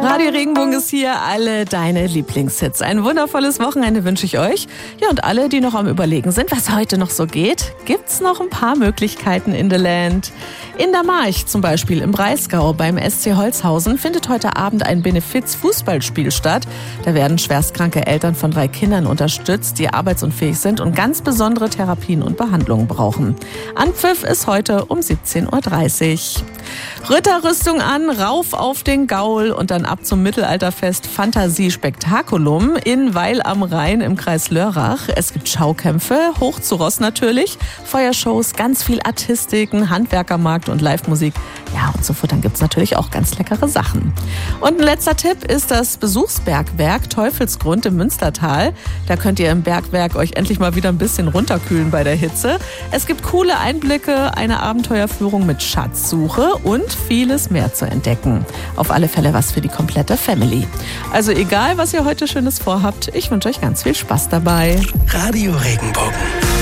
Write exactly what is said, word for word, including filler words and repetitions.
Radio Regenbogen ist hier, alle deine Lieblingshits. Ein wundervolles Wochenende wünsche ich euch. Ja, und alle, die noch am Überlegen sind, was heute noch so geht, gibt's noch ein paar Möglichkeiten in the Land. In der March zum Beispiel im Breisgau beim S C Holzhausen findet heute Abend ein Benefiz-Fußballspiel statt. Da werden schwerstkranke Eltern von drei Kindern unterstützt, die arbeitsunfähig sind und ganz besondere Therapien und Behandlungen brauchen. Anpfiff ist heute um siebzehn Uhr dreißig. Ritterrüstung an, rauf auf den Gaul und dann ab zum Mittelalterfest Fantasie Spektakulum in Weil am Rhein im Kreis Lörrach. Es gibt Schaukämpfe, hoch zu Ross natürlich, Feuershows, ganz viel Artistiken, Handwerkermarkt und Live-Musik. Ja, und zu futtern gibt's natürlich auch ganz leckere Sachen. Und ein letzter Tipp ist das Besuchsbergwerk Teufelsgrund im Münstertal. Da könnt ihr im Bergwerk euch endlich mal wieder ein bisschen runterkühlen bei der Hitze. Es gibt coole Einblicke, eine Abenteuerführung mit Schatzsuche und vieles mehr zu entdecken. Auf alle Fälle was für die komplette Family. Also egal, was ihr heute Schönes vorhabt, ich wünsche euch ganz viel Spaß dabei. Radio Regenbogen.